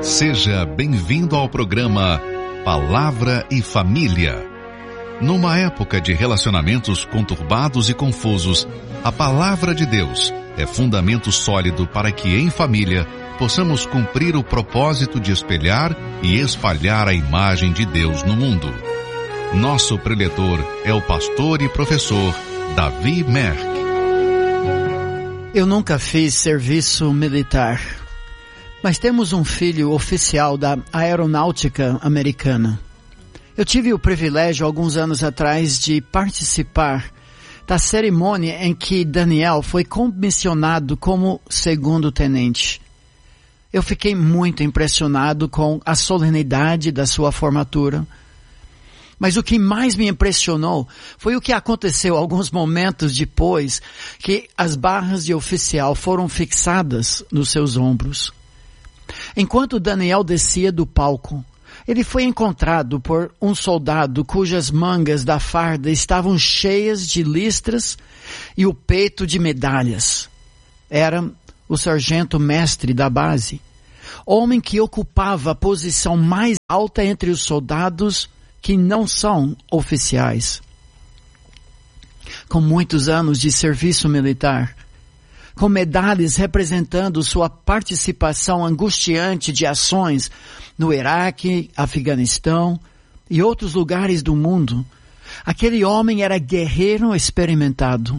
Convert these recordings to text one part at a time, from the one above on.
Seja bem-vindo ao programa Palavra e Família. Numa época de relacionamentos conturbados e confusos, a Palavra de Deus é fundamento sólido para que, em família, possamos cumprir o propósito de espelhar e espalhar a imagem de Deus no mundo. Nosso preletor é o pastor e professor Davi Merck. Eu nunca fiz serviço militar, mas temos um filho oficial da aeronáutica americana. Eu tive o privilégio, alguns anos atrás, de participar da cerimônia em que Daniel foi comissionado como segundo-tenente. Eu fiquei muito impressionado com a solenidade da sua formatura. Mas o que mais me impressionou foi o que aconteceu alguns momentos depois que as barras de oficial foram fixadas nos seus ombros. Enquanto Daniel descia do palco, ele foi encontrado por um soldado cujas mangas da farda estavam cheias de listras e o peito de medalhas. Era o sargento-mestre da base, homem que ocupava a posição mais alta entre os soldados que não são oficiais. Com muitos anos de serviço militar, com medalhas representando sua participação angustiante de ações no Iraque, Afeganistão e outros lugares do mundo, aquele homem era guerreiro experimentado.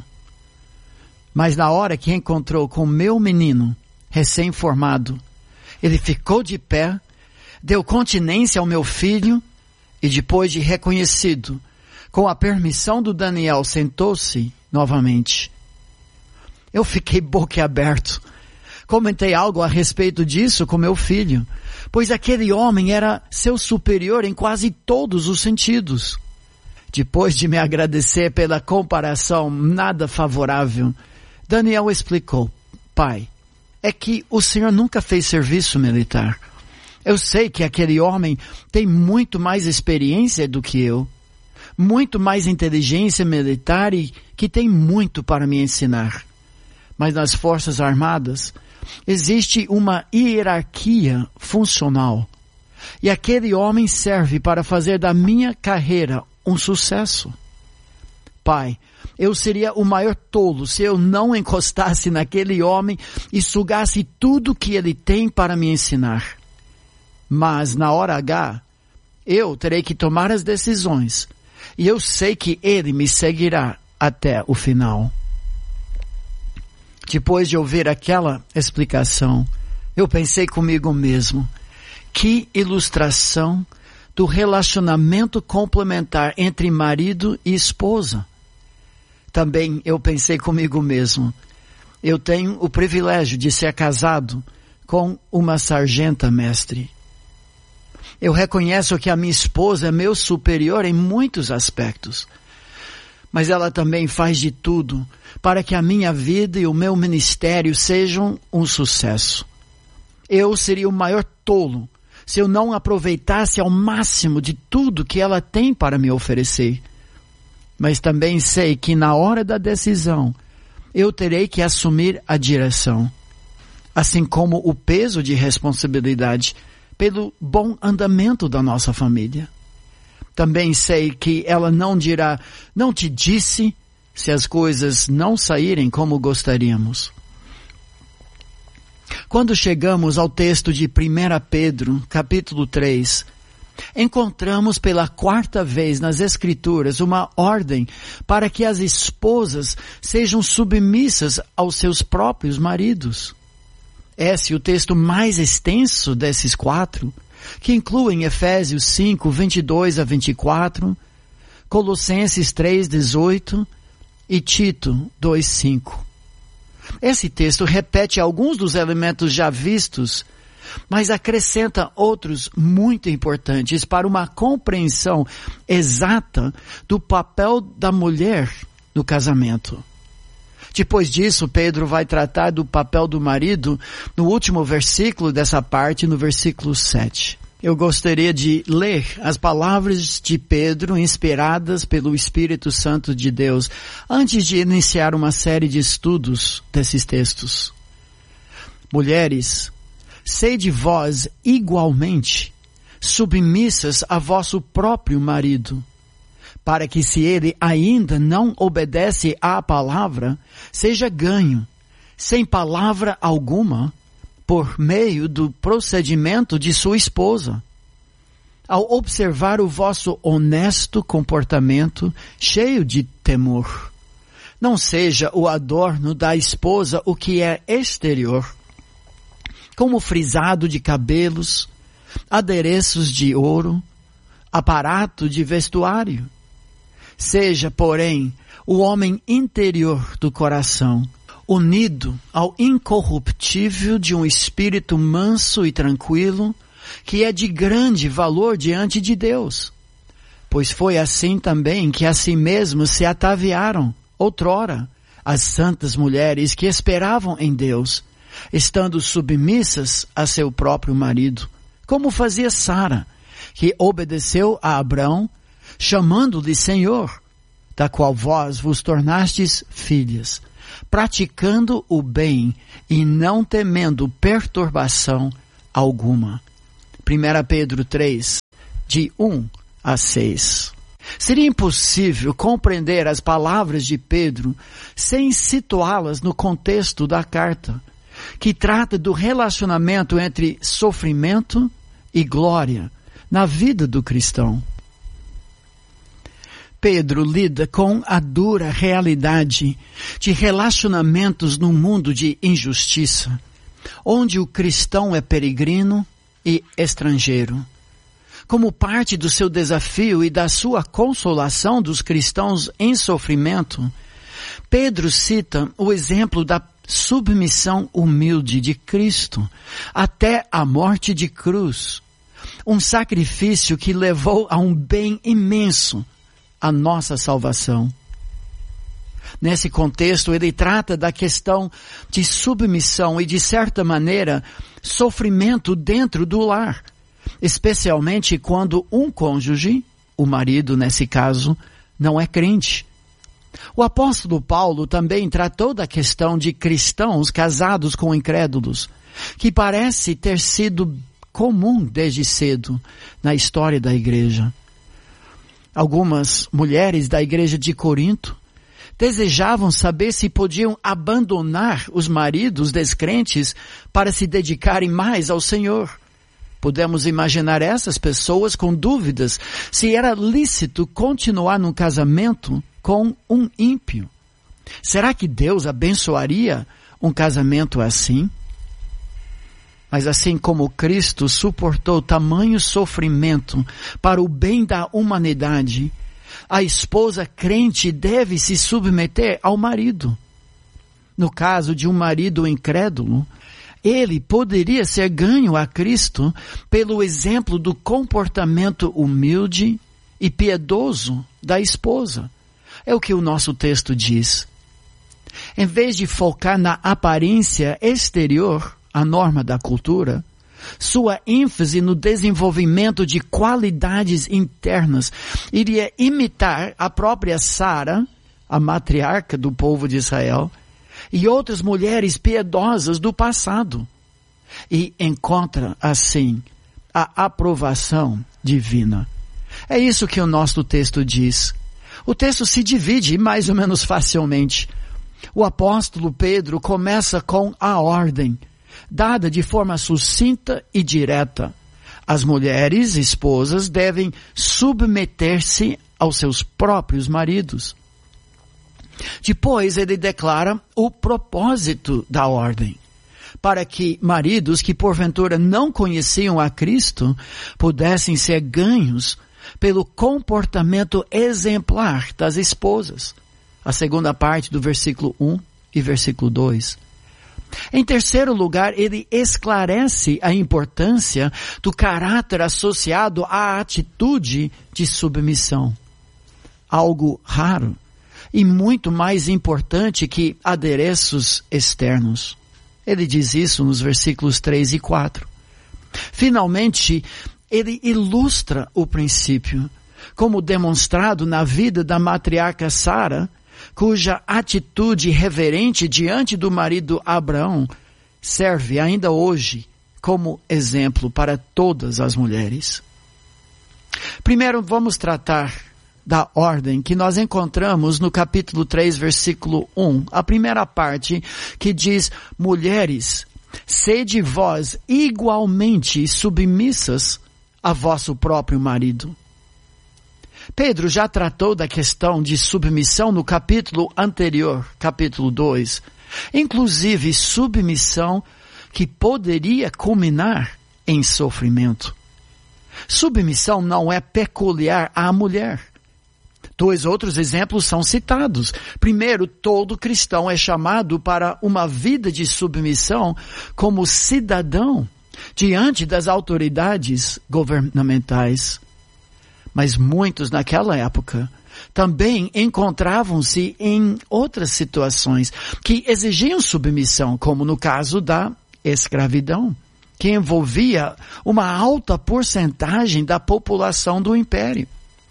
Mas na hora que encontrou com meu menino, recém-formado, ele ficou de pé, deu continência ao meu filho e depois de reconhecido, com a permissão do Daniel, sentou-se novamente. Eu fiquei boquiaberto. Comentei algo a respeito disso com meu filho, pois aquele homem era seu superior em quase todos os sentidos. Depois de me agradecer pela comparação nada favorável, Daniel explicou: pai, é que o senhor nunca fez serviço militar. Eu sei que aquele homem tem muito mais experiência do que eu, muito mais inteligência militar e que tem muito para me ensinar. Mas nas Forças Armadas existe uma hierarquia funcional e aquele homem serve para fazer da minha carreira um sucesso. Pai, eu seria o maior tolo se eu não encostasse naquele homem e sugasse tudo que ele tem para me ensinar. Mas na hora H, eu terei que tomar as decisões e eu sei que ele me seguirá até o final. Depois de ouvir aquela explicação, eu pensei comigo mesmo, que ilustração do relacionamento complementar entre marido e esposa. Também eu pensei comigo mesmo, eu tenho o privilégio de ser casado com uma sargenta-mestre. Eu reconheço que a minha esposa é meu superior em muitos aspectos, mas ela também faz de tudo para que a minha vida e o meu ministério sejam um sucesso. Eu seria o maior tolo se eu não aproveitasse ao máximo de tudo que ela tem para me oferecer. Mas também sei que na hora da decisão, eu terei que assumir a direção, assim como o peso de responsabilidade pelo bom andamento da nossa família. Também sei que ela não dirá, não te disse, se as coisas não saírem como gostaríamos. Quando chegamos ao texto de 1 Pedro, capítulo 3, encontramos pela 4ª vez nas Escrituras uma ordem para que as esposas sejam submissas aos seus próprios maridos. Esse é o texto mais extenso desses 4, que incluem Efésios 5, 22 a 24, Colossenses 3, 18 e Tito 2, 5. Esse texto repete alguns dos elementos já vistos, mas acrescenta outros muito importantes para uma compreensão exata do papel da mulher no casamento. Depois disso, Pedro vai tratar do papel do marido no último versículo dessa parte, no versículo 7. Eu gostaria de ler as palavras de Pedro, inspiradas pelo Espírito Santo de Deus, antes de iniciar uma série de estudos desses textos. Mulheres, Sede vós igualmente submissas a vosso próprio marido, para que, se ele ainda não obedece à palavra, seja ganho, sem palavra alguma, por meio do procedimento de sua esposa. Ao observar o vosso honesto comportamento, cheio de temor, não seja o adorno da esposa o que é exterior, como frisado de cabelos, adereços de ouro, aparato de vestuário. Seja, porém, o homem interior do coração, unido ao incorruptível de um espírito manso e tranquilo, que é de grande valor diante de Deus. Pois foi assim também que a si mesmos se ataviaram, outrora, as santas mulheres que esperavam em Deus, estando submissas a seu próprio marido, como fazia Sara, que obedeceu a Abrão, chamando-lhe Senhor, da qual vós vos tornastes filhas, praticando o bem e não temendo perturbação alguma. 1 Pedro 3, de 1 a 6. Seria impossível compreender as palavras de Pedro sem situá-las no contexto da carta, que trata do relacionamento entre sofrimento e glória na vida do cristão. Pedro lida com a dura realidade de relacionamentos no mundo de injustiça, onde o cristão é peregrino e estrangeiro. Como parte do seu desafio e da sua consolação dos cristãos em sofrimento, Pedro cita o exemplo da submissão humilde de Cristo até a morte de cruz, um sacrifício que levou a um bem imenso, a nossa salvação. Nesse contexto, ele trata da questão de submissão e, de certa maneira, sofrimento dentro do lar, especialmente quando um cônjuge, o marido nesse caso, não é crente. O apóstolo Paulo também tratou da questão de cristãos casados com incrédulos, que parece ter sido comum desde cedo na história da igreja. Algumas mulheres da igreja de Corinto desejavam saber se podiam abandonar os maridos descrentes para se dedicarem mais ao Senhor. Podemos imaginar essas pessoas com dúvidas se era lícito continuar num casamento com um ímpio. Será que Deus abençoaria um casamento assim? Mas assim como Cristo suportou tamanho sofrimento para o bem da humanidade, a esposa crente deve se submeter ao marido. No caso de um marido incrédulo, ele poderia ser ganho a Cristo pelo exemplo do comportamento humilde e piedoso da esposa. É o que o nosso texto diz. Em vez de focar na aparência exterior, a norma da cultura, sua ênfase no desenvolvimento de qualidades internas iria imitar a própria Sara, a matriarca do povo de Israel, e outras mulheres piedosas do passado, e encontra, assim, a aprovação divina. É isso que o nosso texto diz. O texto se divide mais ou menos facilmente. O apóstolo Pedro começa com a ordem, dada de forma sucinta e direta. As mulheres, esposas, devem submeter-se aos seus próprios maridos. Depois ele declara o propósito da ordem, para que maridos que porventura não conheciam a Cristo pudessem ser ganhos pelo comportamento exemplar das esposas. A segunda parte do versículo 1 e versículo 2. Em terceiro lugar, ele esclarece a importância do caráter associado à atitude de submissão. Algo raro e muito mais importante que adereços externos. Ele diz isso nos versículos 3 e 4. Finalmente, ele ilustra o princípio, como demonstrado na vida da matriarca Sara, cuja atitude reverente diante do marido Abraão serve ainda hoje como exemplo para todas as mulheres. Primeiro, vamos tratar da ordem que nós encontramos no capítulo 3, versículo 1. A primeira parte que diz: mulheres, sede vós igualmente submissas a vosso próprio marido. Pedro já tratou da questão de submissão no capítulo anterior, capítulo 2. Inclusive submissão que poderia culminar em sofrimento. Submissão não é peculiar à mulher. 2 outros exemplos são citados. Primeiro, todo cristão é chamado para uma vida de submissão como cidadão diante das autoridades governamentais. Mas muitos naquela época também encontravam-se em outras situações que exigiam submissão, como no caso da escravidão, que envolvia uma alta porcentagem da população do império.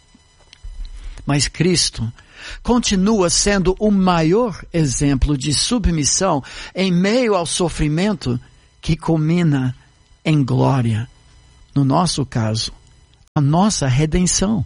Mas Cristo continua sendo o maior exemplo de submissão em meio ao sofrimento que culmina em glória. No nosso caso, a nossa redenção.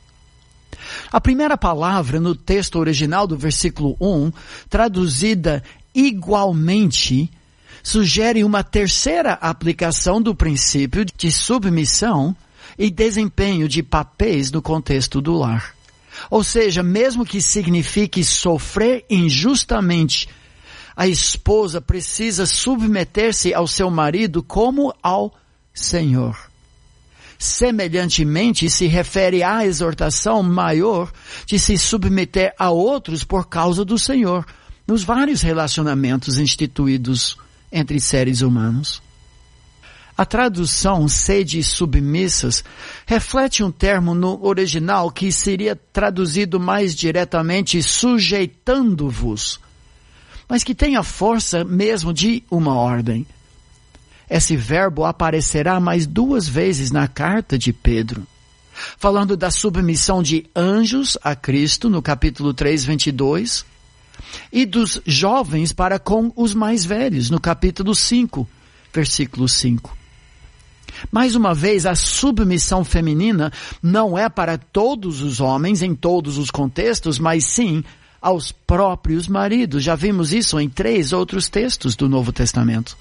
A primeira palavra no texto original do versículo 1, traduzida igualmente, sugere uma terceira aplicação do princípio de submissão e desempenho de papéis no contexto do lar. Ou seja, mesmo que signifique sofrer injustamente, a esposa precisa submeter-se ao seu marido como ao Senhor. Semelhantemente, se refere à exortação maior de se submeter a outros por causa do Senhor, nos vários relacionamentos instituídos entre seres humanos. A tradução sede submissas reflete um termo no original que seria traduzido mais diretamente sujeitando-vos, mas que tem a força mesmo de uma ordem. Esse verbo aparecerá mais 2 vezes na carta de Pedro, falando da submissão de anjos a Cristo, no capítulo 3, 22, e dos jovens para com os mais velhos, no capítulo 5, versículo 5. Mais uma vez, a submissão feminina não é para todos os homens em todos os contextos, mas sim aos próprios maridos. Já vimos isso em 3 outros textos do Novo Testamento.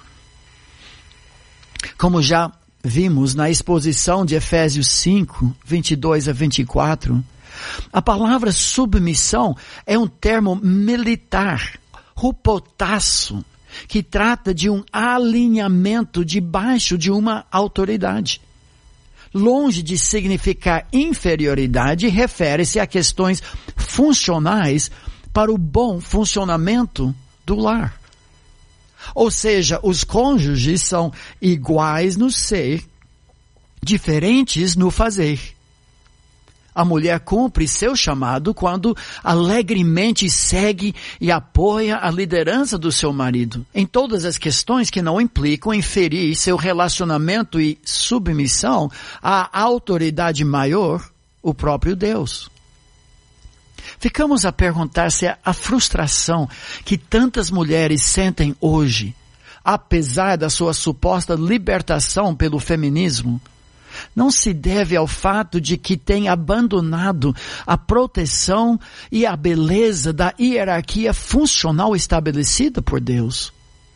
Como já vimos na exposição de Efésios 5, 22 a 24, a palavra submissão é um termo militar, hupotasso, que trata de um alinhamento debaixo de uma autoridade. Longe de significar inferioridade, refere-se a questões funcionais para o bom funcionamento do lar. Ou seja, os cônjuges são iguais no ser, diferentes no fazer. A mulher cumpre seu chamado quando alegremente segue e apoia a liderança do seu marido em todas as questões que não implicam em ferir seu relacionamento e submissão à autoridade maior, o próprio Deus. Ficamos a perguntar se a frustração que tantas mulheres sentem hoje, apesar da sua suposta libertação pelo feminismo, não se deve ao fato de que tem abandonado a proteção e a beleza da hierarquia funcional estabelecida por Deus.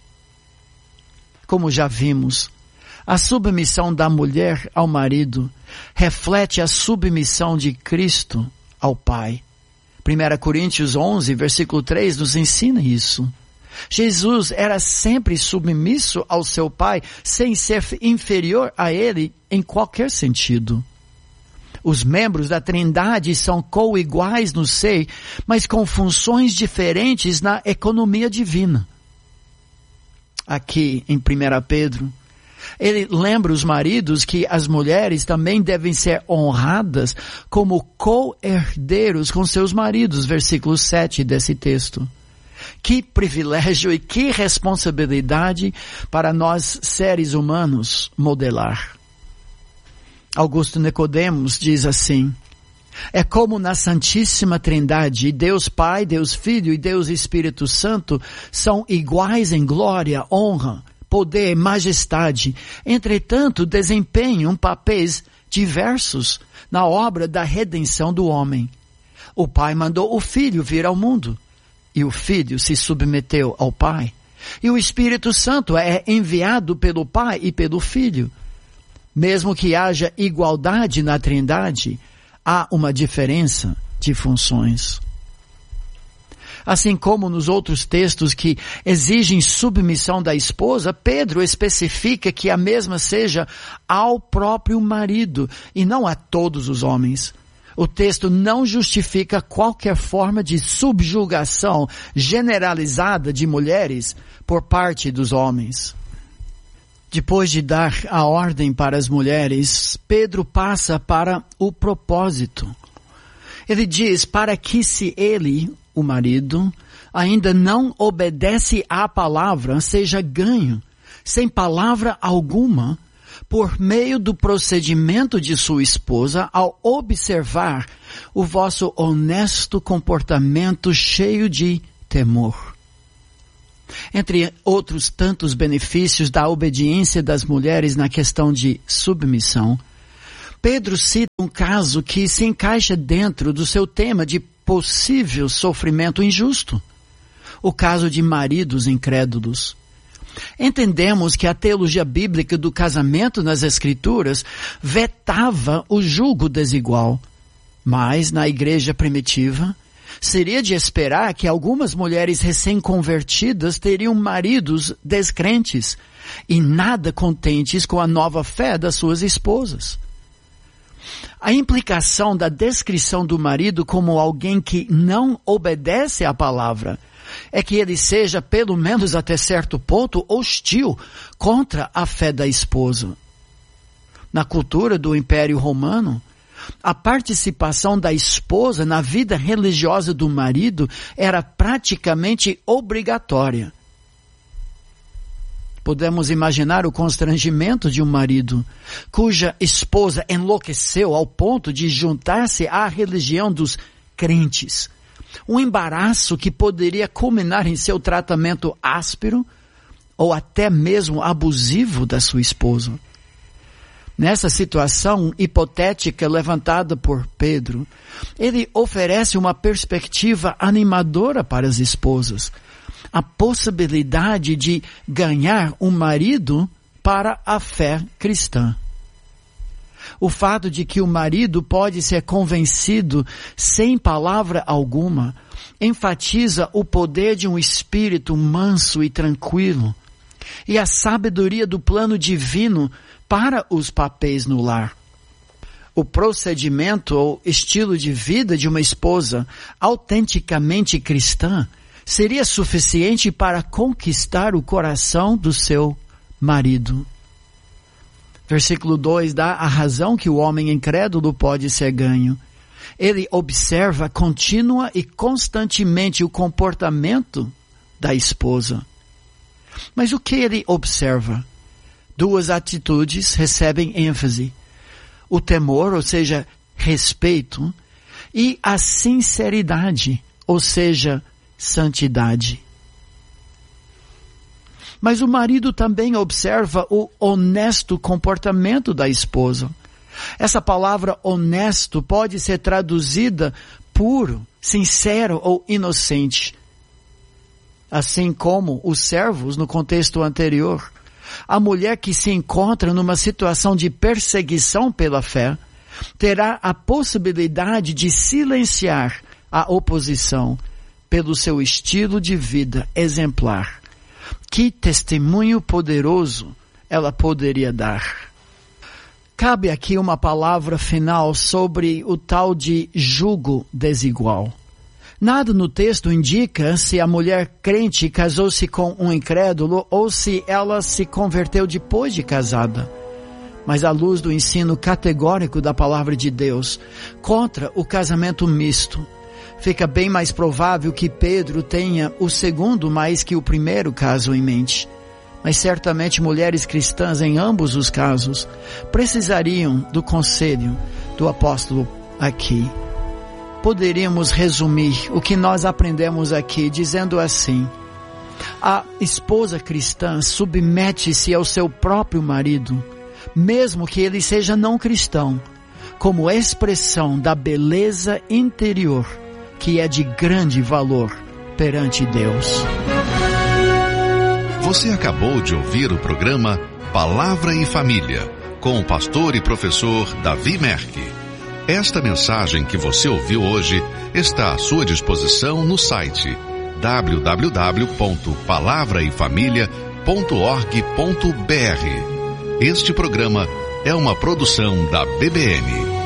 Como já vimos, a submissão da mulher ao marido reflete a submissão de Cristo ao Pai. 1 Coríntios 11, versículo 3 nos ensina isso. Jesus era sempre submisso ao seu Pai, sem ser inferior a Ele em qualquer sentido. Os membros da Trindade são coiguais no ser, mas com funções diferentes na economia divina. Aqui em 1 Pedro, ele lembra os maridos que as mulheres também devem ser honradas como co-herdeiros com seus maridos, versículo 7 desse texto. Que privilégio e que responsabilidade para nós seres humanos modelar. Augusto Nicodemos diz assim: é como na Santíssima Trindade, Deus Pai, Deus Filho e Deus Espírito Santo são iguais em glória, honra, poder, majestade, entretanto desempenham papéis diversos na obra da redenção do homem. O Pai mandou o Filho vir ao mundo, e o Filho se submeteu ao Pai. E o Espírito Santo é enviado pelo Pai e pelo Filho. Mesmo que haja igualdade na Trindade, há uma diferença de funções. Assim como nos outros textos que exigem submissão da esposa, Pedro especifica que a mesma seja ao próprio marido e não a todos os homens. O texto não justifica qualquer forma de subjugação generalizada de mulheres por parte dos homens. Depois de dar a ordem para as mulheres, Pedro passa para o propósito. Ele diz para que se ele, o marido, ainda não obedece à palavra, seja ganho, sem palavra alguma, por meio do procedimento de sua esposa, ao observar o vosso honesto comportamento cheio de temor. Entre outros tantos benefícios da obediência das mulheres na questão de submissão, Pedro cita um caso que se encaixa dentro do seu tema de possível sofrimento injusto, o caso de maridos incrédulos. Entendemos que a teologia bíblica do casamento nas Escrituras vetava o julgo desigual, mas na igreja primitiva seria de esperar que algumas mulheres recém-convertidas teriam maridos descrentes e nada contentes com a nova fé das suas esposas. A implicação da descrição do marido como alguém que não obedece à palavra é que ele seja, pelo menos até certo ponto, hostil contra a fé da esposa. Na cultura do Império Romano, a participação da esposa na vida religiosa do marido era praticamente obrigatória. Podemos imaginar o constrangimento de um marido cuja esposa enlouqueceu ao ponto de juntar-se à religião dos crentes. Um embaraço que poderia culminar em seu tratamento áspero ou até mesmo abusivo da sua esposa. Nessa situação hipotética levantada por Pedro, ele oferece uma perspectiva animadora para as esposas. A possibilidade de ganhar um marido para a fé cristã. O fato de que o marido pode ser convencido sem palavra alguma enfatiza o poder de um espírito manso e tranquilo e a sabedoria do plano divino para os papéis no lar. O procedimento ou estilo de vida de uma esposa autenticamente cristã seria suficiente para conquistar o coração do seu marido. Versículo 2 dá a razão que o homem incrédulo pode ser ganho. Ele observa contínua e constantemente o comportamento da esposa. Mas o que ele observa? Duas atitudes recebem ênfase. O temor, ou seja, respeito, e a sinceridade, ou seja, santidade. Mas o marido também observa o honesto comportamento da esposa. Essa palavra honesto pode ser traduzida puro, sincero ou inocente. Assim como os servos no contexto anterior, a mulher que se encontra numa situação de perseguição pela fé terá a possibilidade de silenciar a oposição pelo seu estilo de vida exemplar. Que testemunho poderoso ela poderia dar. Cabe aqui uma palavra final sobre o tal de jugo desigual. Nada no texto indica se a mulher crente casou-se com um incrédulo ou se ela se converteu depois de casada. Mas à luz do ensino categórico da palavra de Deus contra o casamento misto, fica bem mais provável que Pedro tenha o segundo mais que o primeiro caso em mente. Mas certamente mulheres cristãs em ambos os casos precisariam do conselho do apóstolo aqui. Poderíamos resumir o que nós aprendemos aqui dizendo assim: A esposa cristã submete-se ao seu próprio marido, mesmo que ele seja não cristão, como expressão da beleza interior, que é de grande valor perante Deus. Você acabou de ouvir o programa Palavra e Família, com o pastor e professor Davi Merck. Esta mensagem que você ouviu hoje está à sua disposição no site www.palavraefamilia.org.br. Este programa é uma produção da BBN.